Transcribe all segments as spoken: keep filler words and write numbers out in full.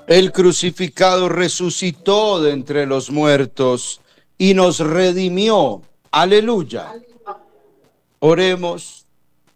El crucificado resucitó de entre los muertos y nos redimió. Aleluya. Oremos.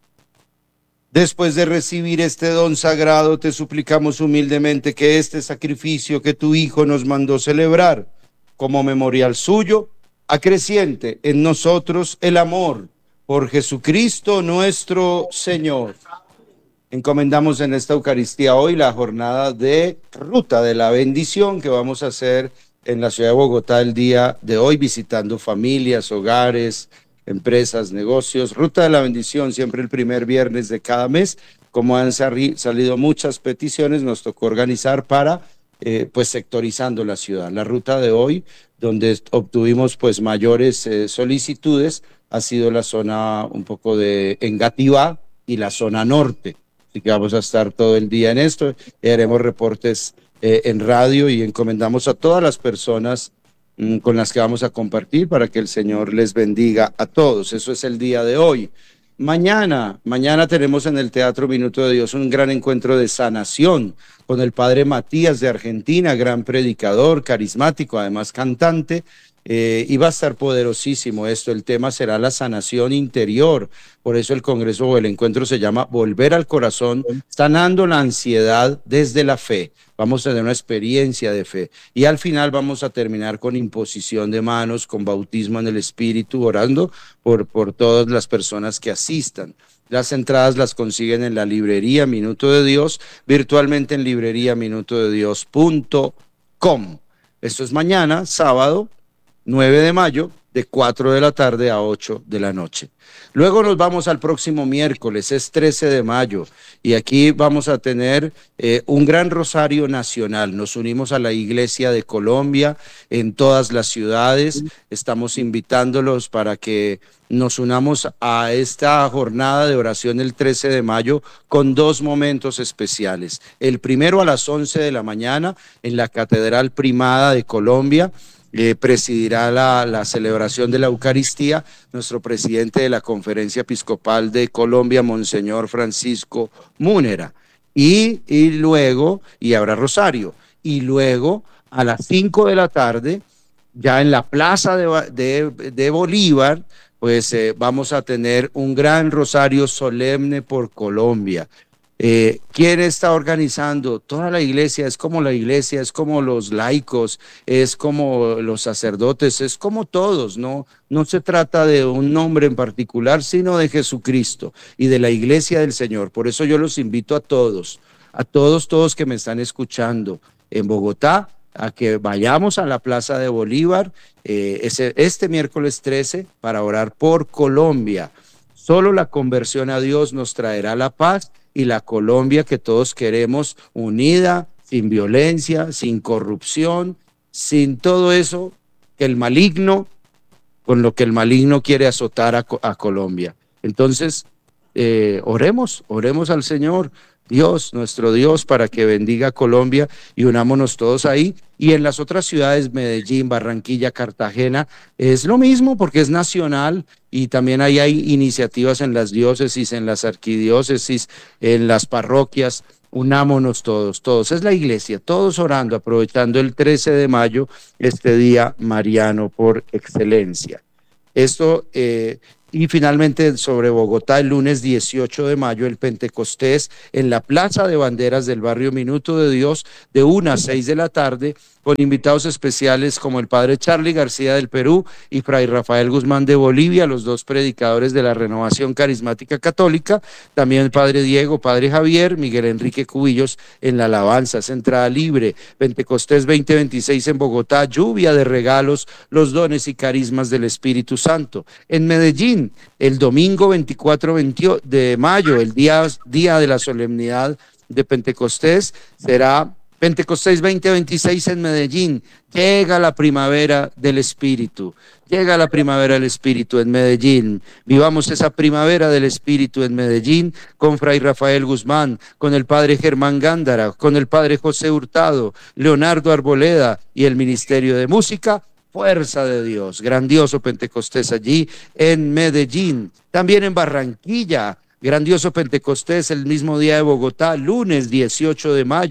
Después de recibir este don sagrado, te suplicamos humildemente que este sacrificio que tu Hijo nos mandó celebrar como memorial suyo, acreciente en nosotros el amor por Jesucristo nuestro Señor. Encomendamos en esta Eucaristía hoy la jornada de Ruta de la Bendición que vamos a hacer en la ciudad de Bogotá el día de hoy, visitando familias, hogares, empresas, negocios. Ruta de la Bendición, siempre el primer viernes de cada mes. Como han salido muchas peticiones, nos tocó organizar para, eh, pues, sectorizando la ciudad. La ruta de hoy, donde obtuvimos, pues, mayores eh, solicitudes, ha sido la zona un poco de Engativá y la zona norte. Así que vamos a estar todo el día en esto y haremos reportes eh, en radio y encomendamos a todas las personas mmm, con las que vamos a compartir para que el Señor les bendiga a todos. Eso es el día de hoy. Mañana, mañana tenemos en el Teatro Minuto de Dios un gran encuentro de sanación con el Padre Matías de Argentina, gran predicador, carismático, además cantante. Eh, y va a estar poderosísimo esto. El tema será la sanación interior. Por eso el congreso o el encuentro se llama Volver al Corazón, sanando la ansiedad desde la fe. Vamos a tener una experiencia de fe y al final vamos a terminar con imposición de manos, con bautismo en el Espíritu, orando por, por todas las personas que asistan. Las entradas las consiguen en la librería Minuto de Dios, virtualmente en librería minuto de dios punto com. Esto es mañana, sábado nueve de mayo, de cuatro de la tarde a ocho de la noche. Luego nos vamos al próximo miércoles, es trece de mayo, y aquí vamos a tener eh, un gran rosario nacional. Nos unimos a la Iglesia de Colombia en todas las ciudades. Estamos invitándolos para que nos unamos a esta jornada de oración el trece de mayo con dos momentos especiales. El primero a las once de la mañana en la Catedral Primada de Colombia. Eh, presidirá la, la celebración de la Eucaristía nuestro presidente de la Conferencia Episcopal de Colombia, Monseñor Francisco Múnera. Y, y luego, y habrá rosario, y luego a las cinco de la tarde, ya en la Plaza de, de, de Bolívar, pues eh, vamos a tener un gran rosario solemne por Colombia. Eh, ¿Quién está organizando? Toda la iglesia, es como la iglesia, es como los laicos, es como los sacerdotes, es como todos, ¿no? No se trata de un nombre en particular, sino de Jesucristo y de la iglesia del Señor. Por eso yo los invito a todos, a todos, todos que me están escuchando en Bogotá, a que vayamos a la Plaza de Bolívar eh, ese, este miércoles trece para orar por Colombia. Solo la conversión a Dios nos traerá la paz y la Colombia que todos queremos, unida, sin violencia, sin corrupción, sin todo eso que el maligno, con lo que el maligno quiere azotar a, a Colombia. Entonces, eh, oremos, oremos al Señor, Dios, nuestro Dios, para que bendiga a Colombia y unámonos todos ahí. Y en las otras ciudades, Medellín, Barranquilla, Cartagena, es lo mismo porque es nacional y también ahí hay iniciativas en las diócesis, en las arquidiócesis, en las parroquias. Unámonos todos, todos. Es la iglesia, todos orando, aprovechando el trece de mayo, este día mariano por excelencia. Esto, eh, y finalmente sobre Bogotá, el lunes dieciocho de mayo, el Pentecostés, en la Plaza de Banderas del barrio Minuto de Dios, de una a seis de la tarde, con invitados especiales como el padre Charly García del Perú y fray Rafael Guzmán de Bolivia, los dos predicadores de la Renovación Carismática Católica, también el padre Diego, padre Javier, Miguel Enrique Cubillos en la alabanza, es entrada libre. Pentecostés veinte veintiséis en Bogotá, lluvia de regalos, los dones y carismas del Espíritu Santo. En Medellín, el domingo veinticuatro de mayo, el día, día de la solemnidad de Pentecostés, será Pentecostés veinte veintiséis en Medellín. Llega la primavera del Espíritu, llega la primavera del Espíritu en Medellín. Vivamos esa primavera del Espíritu en Medellín con fray Rafael Guzmán, con el padre Germán Gándara, con el padre José Hurtado, Leonardo Arboleda y el Ministerio de Música. Fuerza de Dios, grandioso Pentecostés allí en Medellín. También en Barranquilla, grandioso Pentecostés el mismo día de Bogotá, lunes dieciocho de mayo,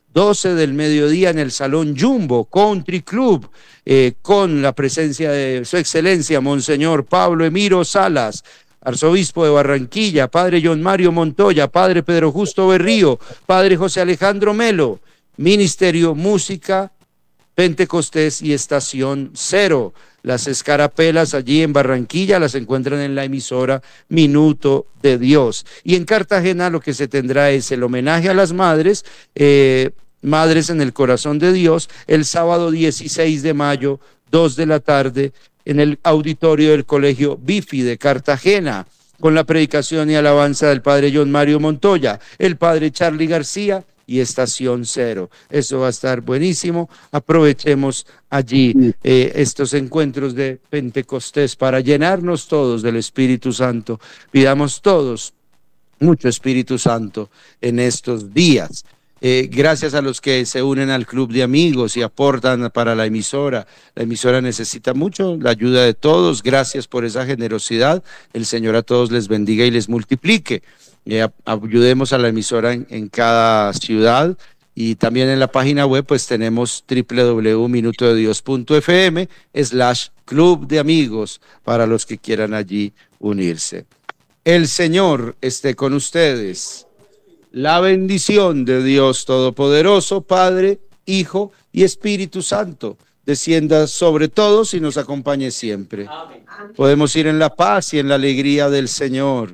doce del mediodía en el Salón Jumbo Country Club, eh, con la presencia de su excelencia Monseñor Pablo Emiro Salas, arzobispo de Barranquilla, padre John Mario Montoya, padre Pedro Justo Berrío, padre José Alejandro Melo, ministerio, música, Pentecostés y Estación Cero. Las escarapelas allí en Barranquilla las encuentran en la emisora Minuto de Dios. Y en Cartagena lo que se tendrá es el homenaje a las madres, eh, Madres en el Corazón de Dios, el sábado dieciséis de mayo, dos de la tarde, en el auditorio del Colegio Bifi de Cartagena, con la predicación y alabanza del padre John Mario Montoya, el padre Charlie García y Estación Cero. Eso va a estar buenísimo. Aprovechemos allí eh, estos encuentros de Pentecostés para llenarnos todos del Espíritu Santo. Pidamos todos mucho Espíritu Santo en estos días. Eh, gracias a los que se unen al club de amigos y aportan para la emisora. La emisora necesita mucho la ayuda de todos. Gracias por esa generosidad. El Señor a todos les bendiga y les multiplique. Eh, ayudemos a la emisora en, en cada ciudad, y también en la página web pues tenemos w w w punto minuto de dios punto f m slash club de amigos para los que quieran allí unirse. El Señor esté con ustedes. La bendición de Dios Todopoderoso, Padre, Hijo y Espíritu Santo, descienda sobre todos y nos acompañe siempre. Amén. Podemos ir en la paz y en la alegría del Señor.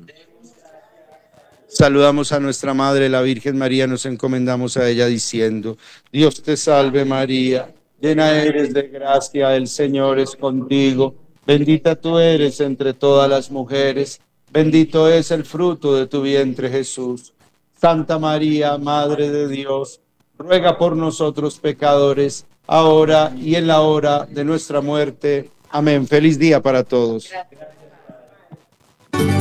Saludamos a nuestra Madre, la Virgen María, nos encomendamos a ella diciendo: Dios te salve María, llena eres de gracia, el Señor es contigo, bendita tú eres entre todas las mujeres, bendito es el fruto de tu vientre Jesús. Santa María, Madre de Dios, ruega por nosotros pecadores, ahora y en la hora de nuestra muerte. Amén. Feliz día para todos. Gracias.